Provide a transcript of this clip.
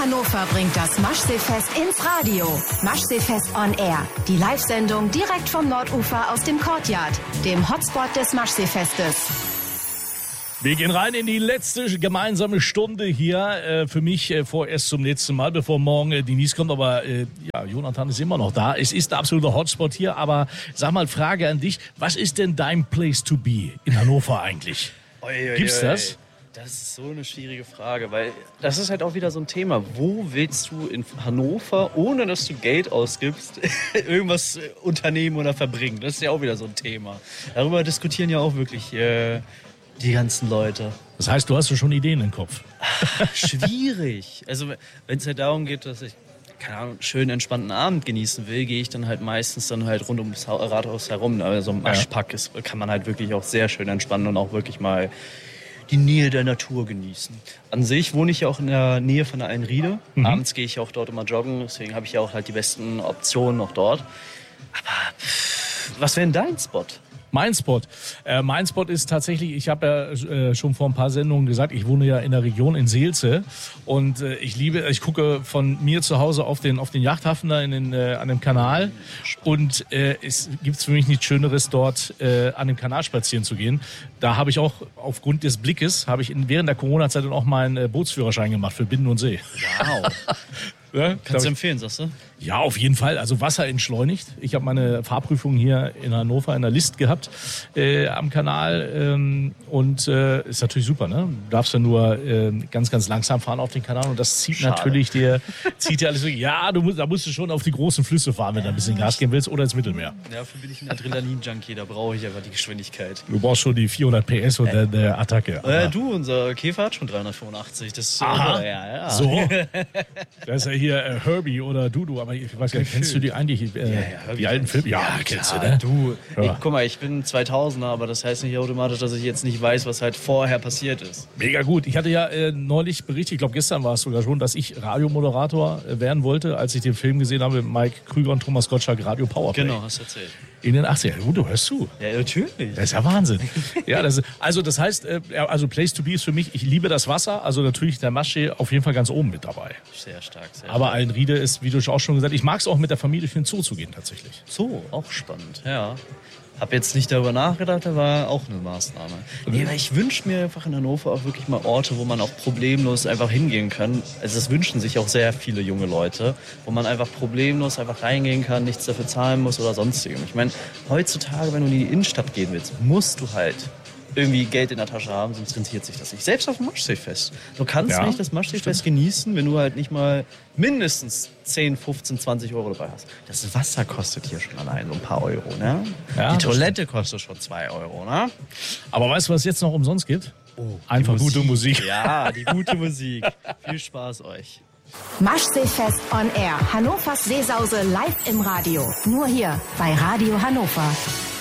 Hannover bringt das Maschseefest ins Radio. Maschseefest on Air. Die Live-Sendung direkt vom Nordufer aus dem Courtyard, dem Hotspot des Maschseefestes. Wir gehen rein in die letzte gemeinsame Stunde hier. Für mich vorerst zum letzten Mal, bevor morgen Denise kommt. Aber Jonathan ist immer noch da. Es ist ein absoluter Hotspot hier. Aber sag mal, Frage an dich. Was ist denn dein Place to be in Hannover eigentlich? Gibt's das? Das ist so eine schwierige Frage, weil das ist halt auch wieder so ein Thema. Wo willst du in Hannover, ohne dass du Geld ausgibst, irgendwas unternehmen oder verbringen? Das ist ja auch wieder so ein Thema. Darüber diskutieren ja auch wirklich die ganzen Leute. Das heißt, du hast schon Ideen im Kopf? Schwierig. Also wenn es halt darum geht, dass ich keine Ahnung, schönen, entspannten Abend genießen will, gehe ich dann halt meistens dann halt rund ums Rathaus herum. Also im Aschpack kann man halt wirklich auch sehr schön entspannen und auch wirklich mal die Nähe der Natur genießen. An sich wohne ich ja auch in der Nähe von der Einriede. Abends gehe ich auch dort immer joggen, deswegen habe ich ja auch halt die besten Optionen noch dort. Aber was wäre denn dein Spot? Mein Spot. Mein Spot ist tatsächlich, ich habe ja schon vor ein paar Sendungen gesagt, ich wohne ja in der Region in Seelze und ich gucke von mir zu Hause auf den Yachthafen da an dem Kanal und es gibt für mich nichts Schöneres, dort an dem Kanal spazieren zu gehen. Da habe ich auch aufgrund des Blickes, während der Corona-Zeit dann auch meinen Bootsführerschein gemacht für Binnen und See. Wow. Ja, kannst du empfehlen, sagst du? Ja, auf jeden Fall. Also Wasser entschleunigt. Ich habe meine Fahrprüfung hier in Hannover in der List gehabt am Kanal und ist natürlich super. Ne? Du darfst ja nur ganz, ganz langsam fahren auf den Kanal und das zieht natürlich dir alles weg. Ja, da musst du schon auf die großen Flüsse fahren, wenn du ein bisschen Gas geben willst oder ins Mittelmeer. Ja, dafür bin ich ein Adrenalin-Junkie, da brauche ich einfach die Geschwindigkeit. Du brauchst schon die 400 PS und der Attacke. Unser Käfer hat schon 385. Das ja. So. Das ist ja hier Herbie oder Dudu, aber ich weiß gar nicht, kennst du die eigentlich? Die alten Filme? Ja, kennst du, ne? Guck mal, ich bin 2000er, aber das heißt nicht automatisch, dass ich jetzt nicht weiß, was halt vorher passiert ist. Mega gut. Ich hatte ja neulich berichtet, ich glaube gestern war es sogar schon, dass ich Radiomoderator werden wollte, als ich den Film gesehen habe mit Mike Krüger und Thomas Gottschalk, Radio Powerplay. Genau, hast du erzählt. In den 80ern. Gut, du hörst zu. Ja, natürlich. Das ist ja Wahnsinn. Ja, das heißt, Place to be ist für mich, ich liebe das Wasser, also natürlich der Maschsee auf jeden Fall ganz oben mit dabei. Sehr stark, sehr Aber stark. Einriede ist, wie du auch schon gesagt hast, ich mag es auch mit der Familie durch den Zoo zu gehen tatsächlich. Zoo, auch spannend, ja. Hab jetzt nicht darüber nachgedacht, da war auch eine Maßnahme. Nee, aber ich wünsche mir einfach in Hannover auch wirklich mal Orte, wo man auch problemlos einfach hingehen kann. Also das wünschen sich auch sehr viele junge Leute, wo man einfach problemlos einfach reingehen kann, nichts dafür zahlen muss oder sonstigem. Ich meine, heutzutage, wenn du in die Innenstadt gehen willst, musst du halt irgendwie Geld in der Tasche haben, sonst rentiert sich das nicht. Selbst auf dem Maschseefest. Du kannst nicht das Maschseefest genießen, wenn du halt nicht mal mindestens 10, 15, 20 Euro dabei hast. Das Wasser kostet hier schon allein so ein paar Euro, ne? Ja, die Toilette kostet schon 2 Euro, ne? Aber weißt du, was es jetzt noch umsonst gibt? Einfach gute Musik. Ja, die gute Musik. Viel Spaß euch. Maschseefest on Air. Hannovers Seesause live im Radio. Nur hier bei Radio Hannover.